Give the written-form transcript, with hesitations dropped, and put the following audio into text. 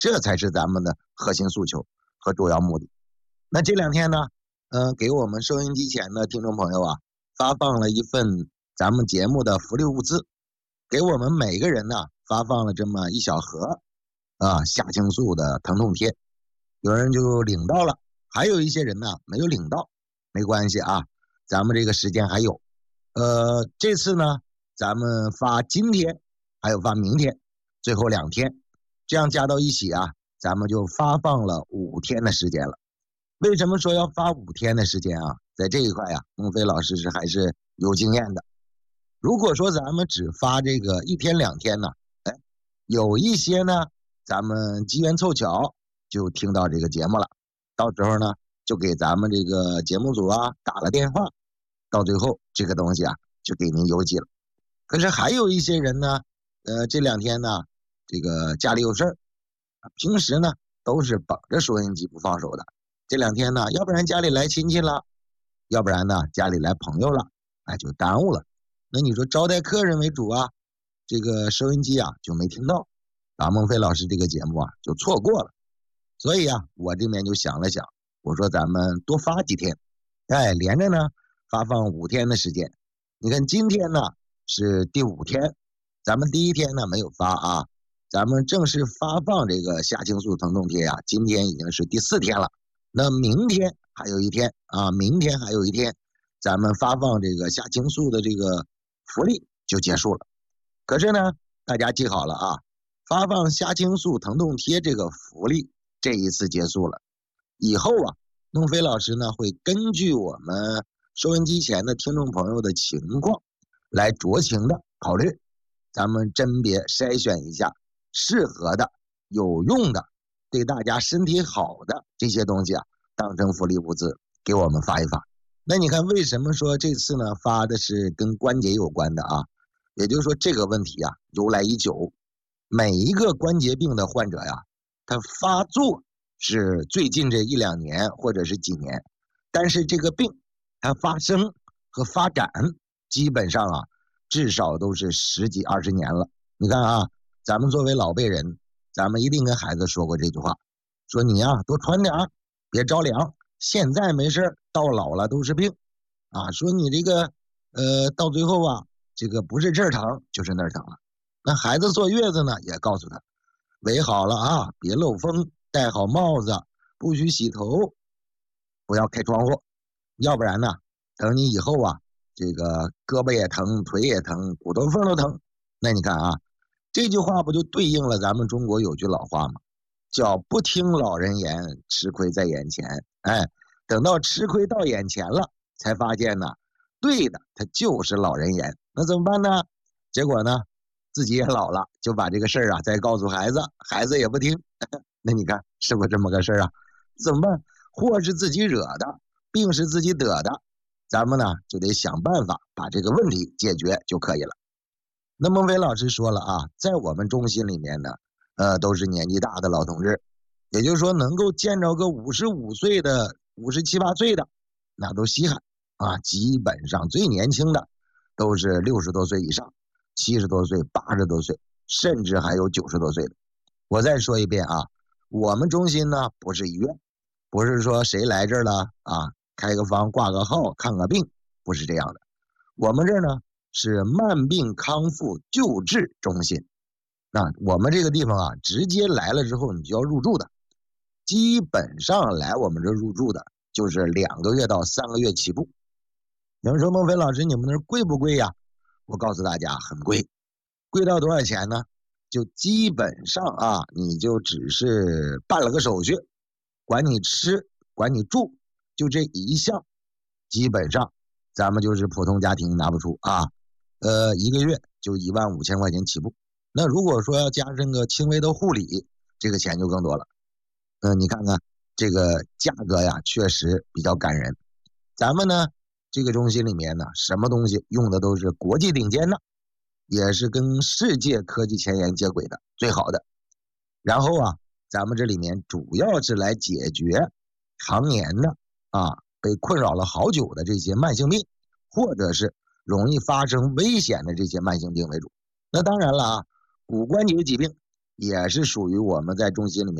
这才是咱们的核心诉求和主要目的。那这2天呢，给我们收音机前的听众朋友啊，发放了一份咱们节目的福利物资，给我们每个人呢发放了这么一小盒虾青素的疼痛贴，有人就领到了，还有一些人呢没有领到，没关系啊，咱们这个时间还有。这次呢，咱们发今天，还有发明天，最后2天，这样加到一起啊，咱们就发放了5天的时间了。为什么说要发5天的时间啊？在这一块呀，孟非老师还是有经验的。如果说咱们只发这个1天2天呢，有一些呢，咱们机缘凑巧就听到这个节目了，到时候呢，就给咱们这个节目组啊打了电话，到最后这个东西啊就给您邮寄了。可是还有一些人呢，这2天呢，这个家里有事儿，平时呢都是捧着收音机不放手的。这2天呢，要不然家里来亲戚了，要不然呢家里来朋友了，就耽误了。那你说招待客人为主啊，这个收音机啊就没听到，把孟非老师这个节目啊就错过了。所以啊，我这边就想了想，我说咱们多发几天，连着呢发放5天的时间。你看今天呢是第5天，咱们第1天呢没有发啊，咱们正式发放这个虾青素疼痛贴啊，今天已经是第4天了。那明天还有1天啊，明天还有1天，咱们发放这个虾青素的这个福利就结束了。可是呢，大家记好了啊，发放虾青素疼痛贴这个福利这一次结束了，以后啊，孟非老师呢会根据我们收音机前的听众朋友的情况来酌情的考虑，咱们甄别筛选一下适合的、有用的、对大家身体好的这些东西啊，当成福利物资给我们发一发。那你看为什么说这次呢发的是跟关节有关的啊？也就是说这个问题啊由来已久，每一个关节病的患者呀，他发作是最近这1、2年或者是几年，但是这个病它发生和发展基本上啊至少都是10几20年了。你看啊，咱们作为老辈人，咱们一定跟孩子说过这句话，说你啊多穿点，别着凉，现在没事，到老了都是病啊。说你这个到最后啊，这个不是这儿疼就是那儿疼了。那孩子坐月子呢，也告诉他围好了啊，别漏风，戴好帽子，不许洗头，不要开窗户，要不然呢，等你以后啊，这个胳膊也疼，腿也疼，骨头缝都疼。那你看啊，这句话不就对应了咱们中国有句老话吗？叫不听老人言，吃亏在眼前。等到吃亏到眼前了，才发现呢，对的，它就是老人言。那怎么办呢？结果呢，自己也老了，就把这个事儿啊再告诉孩子，孩子也不听。那你看是不是这么个事儿啊？怎么办？祸是自己惹的，病是自己得的，咱们呢就得想办法把这个问题解决就可以了。那孟非老师说了啊，在我们中心里面呢，都是年纪大的老同志，也就是说能够见着个55岁的、57、8岁的，那都稀罕啊。基本上最年轻的都是60多岁以上，70多岁、80多岁，甚至还有90多岁的。我再说一遍啊，我们中心呢不是医院，不是说谁来这儿了啊，开个方挂个号看个病，不是这样的。我们这儿呢是慢病康复救治中心。那我们这个地方啊，直接来了之后你就要入住的，基本上来我们这入住的就是2个月到3个月起步。有人说孟非老师，你们那儿贵不贵呀？我告诉大家很贵，贵到多少钱呢？就基本上啊，你就只是办了个手续，管你吃管你住，就这一项，基本上咱们就是普通家庭拿不出啊。1个月就15000块钱起步。那如果说要加上个轻微的护理，这个钱就更多了。你看看这个价格呀，确实比较感人。咱们呢这个中心里面呢，什么东西用的都是国际顶尖的，也是跟世界科技前沿接轨的最好的。然后啊，咱们这里面主要是来解决常年的被困扰了好久的这些慢性病，或者是容易发生危险的这些慢性病为主。那当然了啊，骨关节疾病也是属于我们在中心里面。